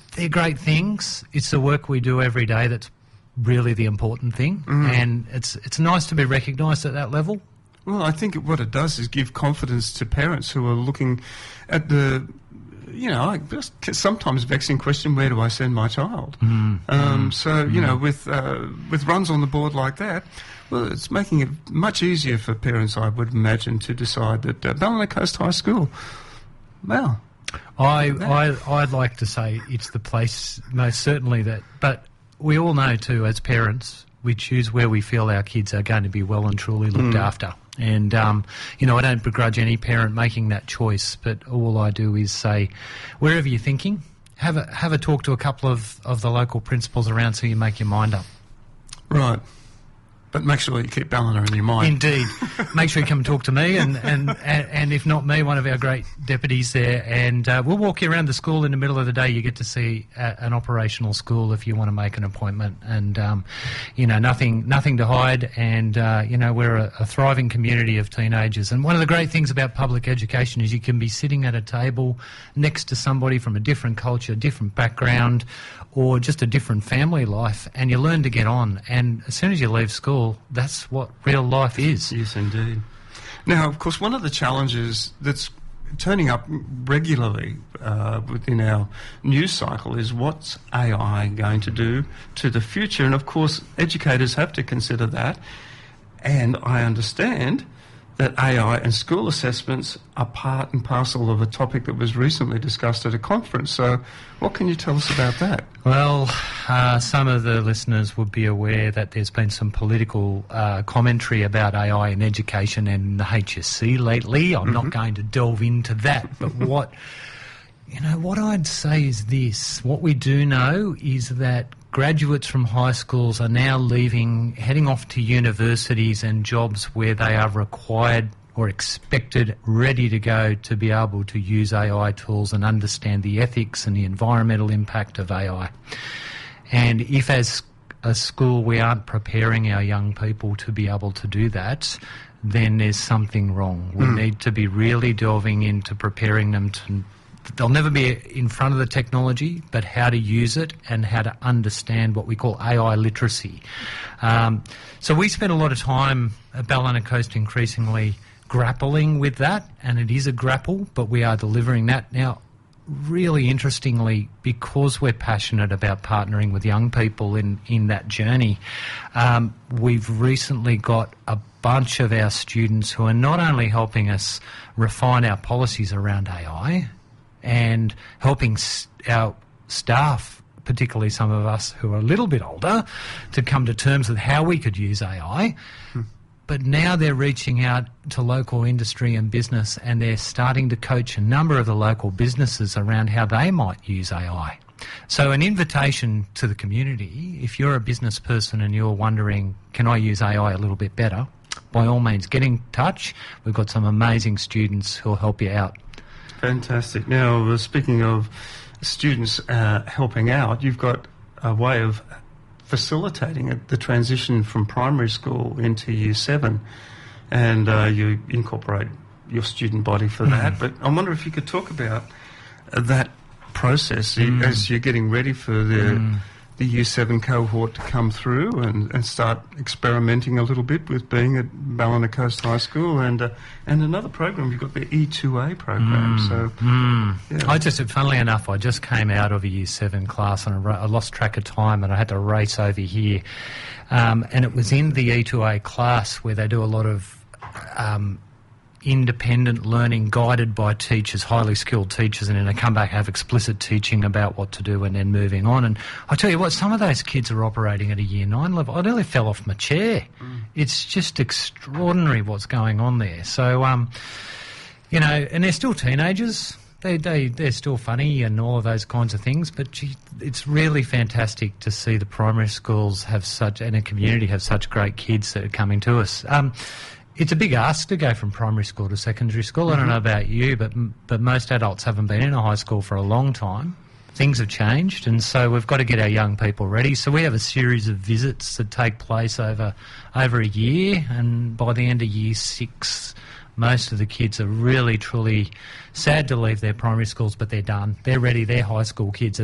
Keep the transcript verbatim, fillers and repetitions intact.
they're great things. It's the work we do every day that's really the important thing, mm. and it's it's nice to be recognised at that level. Well, I think what it does is give confidence to parents who are looking at the, you know, like just sometimes vexing question, where do I send my child? Mm. Um, mm. So, you mm. know, with uh, with runs on the board like that, well, it's making it much easier for parents, I would imagine, to decide that uh, Ballina Coast High School, well... I, I, I'd like to say it's the place, most certainly that, but we all know too, as parents, we choose where we feel our kids are going to be well and truly looked mm. after. And, um, you know, I don't begrudge any parent making that choice, but all I do is say, wherever you're thinking, have a have a talk to a couple of, of the local principals around so you make your mind up. Right. But make sure you keep Ballina in your mind. Indeed. Make sure you come and talk to me, and, and, and, and if not me, one of our great deputies there. And uh, we'll walk you around the school in the middle of the day. You get to see a, an operational school if you want to make an appointment. And, um, you know, nothing nothing to hide. And, uh, you know, we're a, a thriving community of teenagers. And one of the great things about public education is you can be sitting at a table next to somebody from a different culture, different background, or just a different family life, and you learn to get on. And as soon as you leave school, that's what real life is. Yes, indeed. Now, of course, one of the challenges that's turning up regularly uh, within our news cycle is what's A I going to do to the future? And, of course, educators have to consider that. And I understand that A I and school assessments are part and parcel of a topic that was recently discussed at a conference. So what can you tell us about that? Well, uh, some of the listeners would be aware that there's been some political uh, commentary about A I in education and the H S C lately. I'm mm-hmm. not going to delve into that, but what... You know, what I'd say is this. What we do know is that graduates from high schools are now leaving, heading off to universities and jobs where they are required or expected, ready to go to be able to use A I tools and understand the ethics and the environmental impact of A I. And if as a school we aren't preparing our young people to be able to do that, then there's something wrong. We mm. need to be really delving into preparing them to... They'll never be in front of the technology, but how to use it and how to understand what we call A I literacy. Um, so we spend a lot of time at Ballina Coast increasingly grappling with that, and it is a grapple, but we are delivering that. Now, really interestingly, because we're passionate about partnering with young people in, in that journey, um, we've recently got a bunch of our students who are not only helping us refine our policies around A I, and helping our staff, particularly some of us who are a little bit older, to come to terms with how we could use A I. Hmm. But now they're reaching out to local industry and business, and they're starting to coach a number of the local businesses around how they might use A I. So an invitation to the community, if you're a business person and you're wondering, can I use A I a little bit better, by all means, get in touch. We've got some amazing students who'll help you out. Fantastic. Now, uh, speaking of students uh, helping out, you've got a way of facilitating it, the transition from primary school into year seven, and uh, you incorporate your student body for that. Mm. But I wonder if you could talk about uh, that process mm. as you're getting ready for the... Mm. the Year seven cohort to come through and, and start experimenting a little bit with being at Ballina Coast High School, and uh, and another program, you've got the E two A program. Mm, so, mm. Yeah. I just, funnily enough, I just came out of a Year seven class and I, ra- I lost track of time and I had to race over here. Um, and it was in the E two A class where they do a lot of... Um, independent learning guided by teachers, highly skilled teachers, and then they come back and have explicit teaching about what to do and then moving on. And I tell you what, some of those kids are operating at a year nine level. I nearly fell off my chair. Mm. It's just extraordinary what's going on there. So, um, you know, and they're still teenagers. They, they, they're still funny and all of those kinds of things, but gee, it's really fantastic to see the primary schools have such, and a community have such great kids that are coming to us. Um, It's a big ask to go from primary school to secondary school. Mm-hmm. I don't know about you, but but most adults haven't been in a high school for a long time. Things have changed, and so we've got to get our young people ready. So we have a series of visits that take place over over a year, and by the end of year six, most of the kids are really, truly sad to leave their primary schools, but they're done. They're ready. They're high school kids.